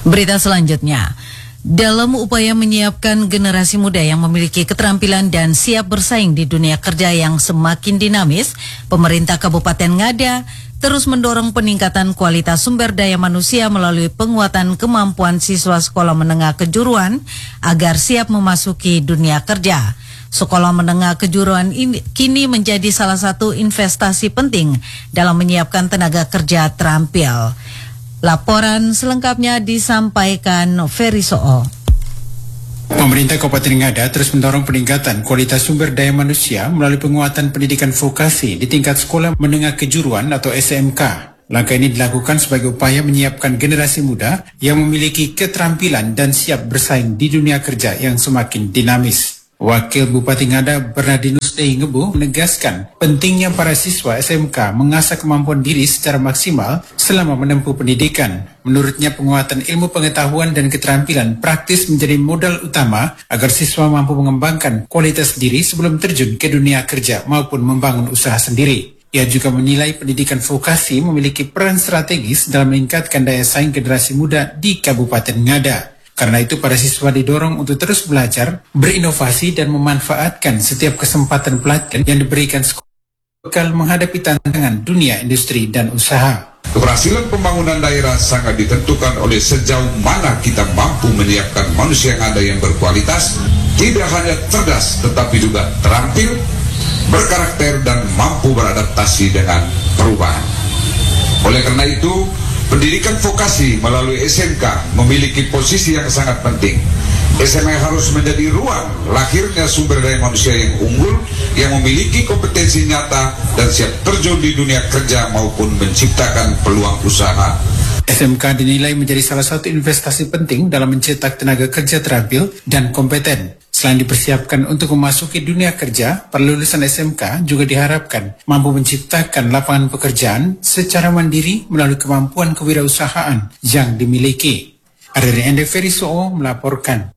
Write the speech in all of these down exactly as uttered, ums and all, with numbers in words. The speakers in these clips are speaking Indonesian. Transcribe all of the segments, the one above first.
Berita selanjutnya, dalam upaya menyiapkan generasi muda yang memiliki keterampilan dan siap bersaing di dunia kerja yang semakin dinamis, pemerintah Kabupaten Ngada terus mendorong peningkatan kualitas sumber daya manusia melalui penguatan kemampuan siswa sekolah menengah kejuruan agar siap memasuki dunia kerja. Sekolah menengah kejuruan ini kini menjadi salah satu investasi penting dalam menyiapkan tenaga kerja terampil. Laporan selengkapnya disampaikan Ferry Soo. Pemerintah Kabupaten Ngada terus mendorong peningkatan kualitas sumber daya manusia melalui penguatan pendidikan vokasi di tingkat sekolah menengah kejuruan atau S M K. Langkah ini dilakukan sebagai upaya menyiapkan generasi muda yang memiliki keterampilan dan siap bersaing di dunia kerja yang semakin dinamis. Wakil Bupati Ngada Bernardinus Dei Ngebu menegaskan pentingnya para siswa S M K mengasah kemampuan diri secara maksimal selama menempuh pendidikan. Menurutnya penguatan ilmu pengetahuan dan keterampilan praktis menjadi modal utama agar siswa mampu mengembangkan kualitas diri sebelum terjun ke dunia kerja maupun membangun usaha sendiri. Ia juga menilai pendidikan vokasi memiliki peran strategis dalam meningkatkan daya saing generasi muda di Kabupaten Ngada. Karena itu para siswa didorong untuk terus belajar, berinovasi dan memanfaatkan setiap kesempatan pelatihan yang diberikan sekolah bekal menghadapi tantangan dunia industri dan usaha. Keberhasilan pembangunan daerah sangat ditentukan oleh sejauh mana kita mampu menyiapkan manusia yang ada yang berkualitas, tidak hanya cerdas tetapi juga terampil, berkarakter dan mampu beradaptasi dengan perubahan. Oleh karena itu, pendidikan vokasi melalui S M K memiliki posisi yang sangat penting. S M K harus menjadi ruang lahirnya sumber daya manusia yang unggul, yang memiliki kompetensi nyata dan siap terjun di dunia kerja maupun menciptakan peluang usaha. S M K dinilai menjadi salah satu investasi penting dalam mencetak tenaga kerja terampil dan kompeten. Selain dipersiapkan untuk memasuki dunia kerja, para lulusan S M K juga diharapkan mampu menciptakan lapangan pekerjaan secara mandiri melalui kemampuan kewirausahaan yang dimiliki. Dari Ende Ferry Soo melaporkan.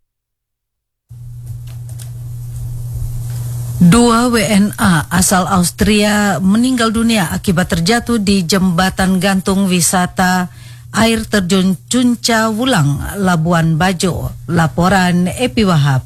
Dua W N A asal Austria meninggal dunia akibat terjatuh di jembatan gantung wisata air terjun Cunca Wulang, Labuan Bajo. Laporan Epi Wahab.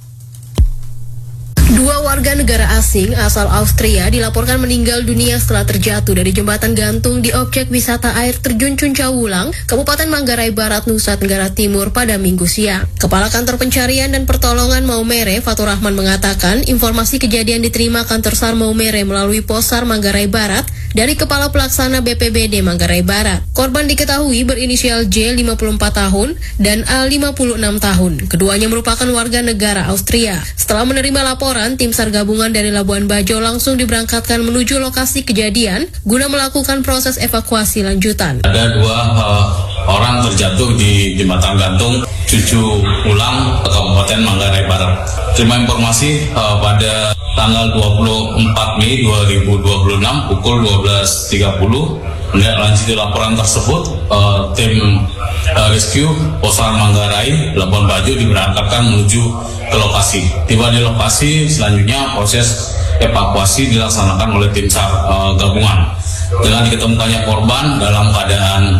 Dua warga negara asing asal Austria dilaporkan meninggal dunia setelah terjatuh dari jembatan gantung di objek wisata air terjun Cunca Wulang, Kabupaten Manggarai Barat, Nusa Tenggara Timur pada Minggu siang. Kepala Kantor Pencarian dan Pertolongan Maumere, Fatur Rahman, mengatakan informasi kejadian diterima Kantor SAR Maumere melalui Posar Manggarai Barat dari Kepala Pelaksana B P B D Manggarai Barat. Korban diketahui berinisial J, lima puluh empat tahun, dan A, lima puluh enam tahun. Keduanya merupakan warga negara Austria. Setelah menerima laporan, tim SAR gabungan dari Labuan Bajo langsung diberangkatkan menuju lokasi kejadian guna melakukan proses evakuasi lanjutan. Ada dua uh, orang terjatuh di jembatan gantung Cucu Wulang, Kabupaten Manggarai Barat. Terima informasi uh, pada tanggal dua puluh empat Mei dua ribu dua puluh enam pukul dua belas tiga puluh. Menindaklanjuti laporan tersebut, uh, tim uh, rescue Posar Manggarai Labuan Bajo diberangkatkan menuju ke lokasi. Tiba di lokasi, selanjutnya proses evakuasi dilaksanakan oleh tim SAR uh, gabungan. Dengan diketemukannya korban dalam keadaan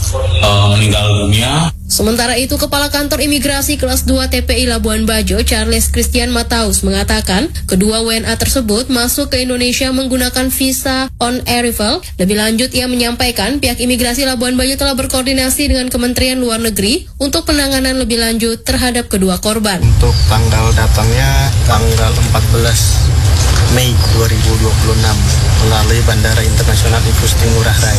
uh, meninggal dunia. Sementara itu, Kepala Kantor Imigrasi Kelas dua T P I Labuan Bajo, Charles Christian Mataus, mengatakan kedua W N A tersebut masuk ke Indonesia menggunakan visa on arrival. Lebih lanjut, ia menyampaikan pihak imigrasi Labuan Bajo telah berkoordinasi dengan Kementerian Luar Negeri untuk penanganan lebih lanjut terhadap kedua korban. Untuk tanggal datangnya tanggal empat belas Mei dua ribu dua puluh enam melalui Bandara Internasional Igusti Ngurah Rai.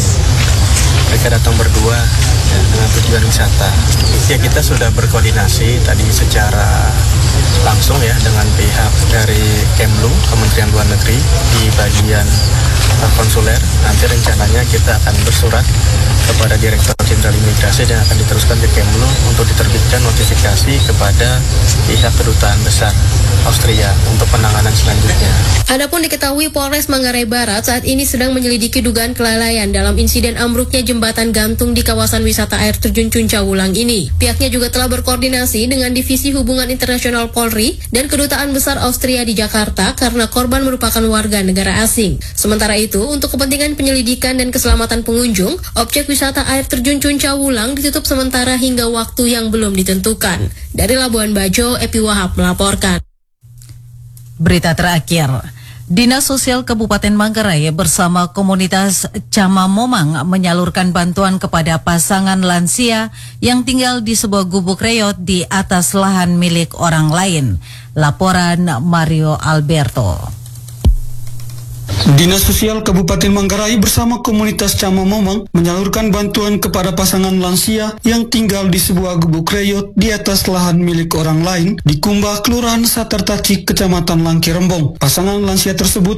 Mereka datang berdua ya, dengan tujuan wisata. Ya, kita sudah berkoordinasi tadi secara langsung ya dengan pihak dari Kemlu, Kementerian Luar Negeri di bagian uh, konsuler. Nanti rencananya kita akan bersurat kepada Direktur Jenderal Imigrasi dan akan diteruskan ke Kemlu untuk diterbitkan notifikasi kepada pihak kedutaan besar Austria untuk penanganan selanjutnya. Adapun diketahui Polres Manggarai Barat saat ini sedang menyelidiki dugaan kelalaian dalam insiden ambruknya jembatan gantung di kawasan wisata air terjun Cuncawulang ini. Pihaknya juga telah berkoordinasi dengan Divisi Hubungan Internasional Polri dan Kedutaan Besar Austria di Jakarta karena korban merupakan warga negara asing. Sementara itu, untuk kepentingan penyelidikan dan keselamatan pengunjung, objek wisata air terjun Cuncawulang ditutup sementara hingga waktu yang belum ditentukan. Dari Labuan Bajo, Epi Wahab melaporkan. Berita terakhir, Dinas Sosial Kabupaten Manggarai bersama komunitas Cama Momang menyalurkan bantuan kepada pasangan lansia yang tinggal di sebuah gubuk reot di atas lahan milik orang lain. Laporan Mario Alberto. Dinas Sosial Kabupaten Manggarai bersama komunitas Cama Momang menyalurkan bantuan kepada pasangan lansia yang tinggal di sebuah gubuk reot di atas lahan milik orang lain di Kumbah, Kelurahan Satartacik, Kecamatan Langki Rembong. Pasangan lansia tersebut